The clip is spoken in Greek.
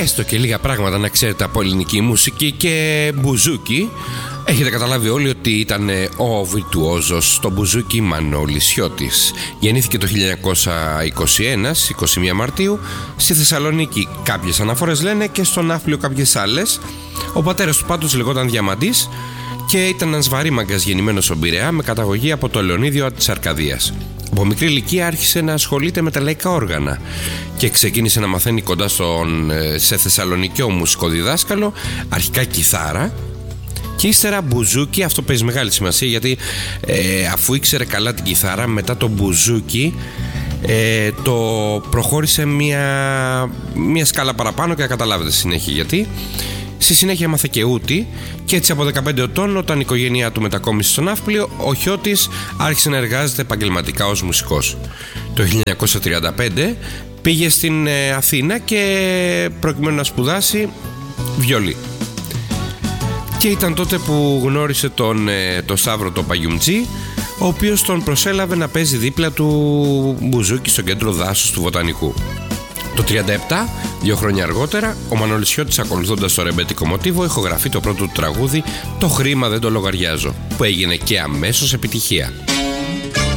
έστω και λίγα πράγματα να ξέρετε από ελληνική μουσική και μπουζούκι. Έχετε καταλάβει όλοι ότι ήταν ο βιρτουόζος στο μπουζούκι Μανώλης Σιώτης. Γεννήθηκε το 1921, στις 21 Μαρτίου, στη Θεσσαλονίκη. Κάποιες αναφορές λένε και στο Ναύπλιο κάποιες άλλες. Ο πατέρας του πάντως λεγόταν Διαμαντής και ήταν ένας βαρύμαγκας γεννημένος στον Πειραιά με καταγωγή από το Λεωνίδιο της Αρκαδίας. Από μικρή ηλικία άρχισε να ασχολείται με τα λαϊκά όργανα και ξεκίνησε να μαθαίνει κοντά σε θεσσαλονικιό μουσικοδιδάσκαλο, αρχικά κιθάρα και ύστερα μπουζούκι. Αυτό παίζει μεγάλη σημασία γιατί αφού ήξερε καλά την κιθάρα, μετά το μπουζούκι το προχώρησε μια σκάλα παραπάνω και θα καταλάβετε στη συνέχεια γιατί. Στη συνέχεια έμαθε και ούτη και έτσι από 15 ετών, όταν η οικογένειά του μετακόμισε στο Ναύπλιο, ο Χιώτης άρχισε να εργάζεται επαγγελματικά ως μουσικός. Το 1935 πήγε στην Αθήνα και προκειμένου να σπουδάσει βιολί. Και ήταν τότε που γνώρισε τον Σταύρο τον Παγιουμτζή, ο οποίος τον προσέλαβε να παίζει δίπλα του μπουζούκι στο κέντρο δάσους του Βοτανικού. Το 1937, 2 χρόνια αργότερα, ο Μανώλης Σιώτης, ακολουθώντας το ρεμπέτικο μοτίβο, ηχογραφεί το πρώτο του τραγούδι «Το χρήμα δεν το λογαριάζω», που έγινε και αμέσως επιτυχία.